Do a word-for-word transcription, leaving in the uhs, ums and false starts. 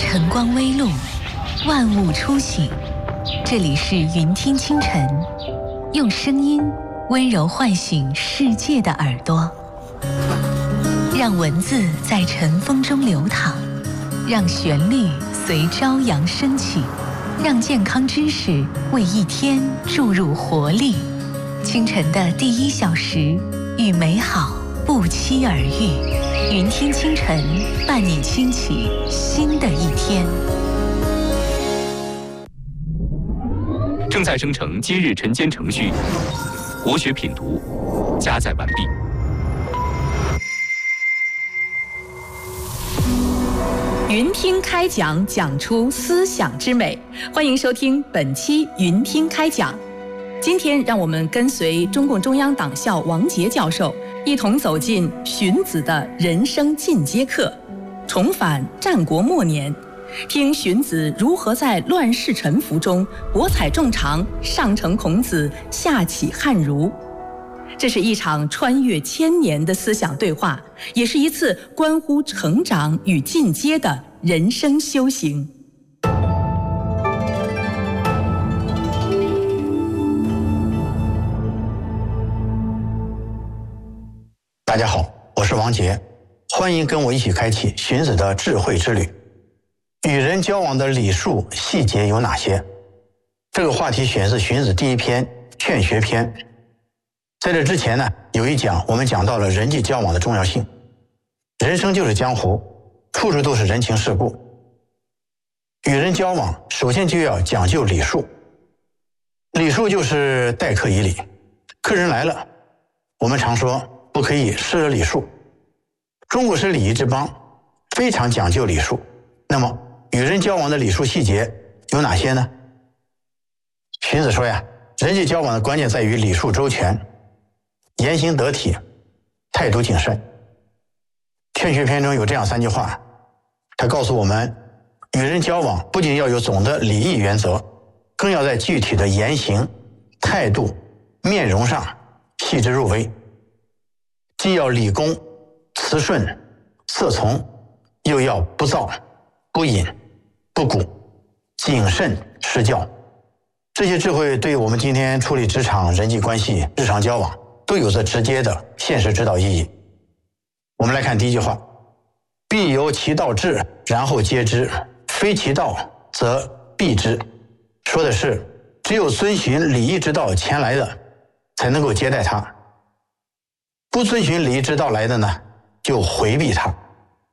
晨光微露，万物初醒。这里是云听清晨，用声音温柔唤醒世界的耳朵，让文字在晨风中流淌，让旋律随朝阳升起，让健康知识为一天注入活力。清晨的第一小时，与美好不期而遇。云听清晨，伴你轻启新的一天。 正在生成今日晨间程序，国学品读加载完毕。 云听开讲，讲出思想之美。欢迎收听本期云听开讲。今天让我们跟随中共中央党校王杰教授，一同走进荀子的人生进阶课，重返战国末年，听荀子如何在乱世沉浮中博采众长，上承孔子，下启汉儒。这是一场穿越千年的思想对话，也是一次关乎成长与进阶的人生修行。 大家好，我是王杰，欢迎跟我一起开启荀子的智慧之旅。与人交往的礼数细节有哪些？这个话题选自荀子第一篇《劝学篇》。在这之前呢，有一讲我们讲到了人际交往的重要性。人生就是江湖，处处都是人情世故。与人交往，首先就要讲究礼数。礼数就是待客以礼，客人来了，我们常说不可以失了礼数。中国是礼仪之邦，非常讲究礼数。那么与人交往的礼数细节有哪些呢？荀子说呀，人际交往的关键在于礼数周全，言行得体，态度谨慎。劝学篇中有这样三句话，他告诉我们，与人交往不仅要有总的礼义原则，更要在具体的言行、态度、面容上细致入微，既要礼恭、辞顺、色从，又要不躁、不隐、不鼓，谨慎施教。这些智慧对我们今天处理职场人际关系、日常交往都有着直接的现实指导意义。我们来看第一句话，必由其道治，然后接之，非其道则避之。说的是只有遵循礼仪之道前来的才能够接待他，不遵循礼仪之道来的呢，就回避他。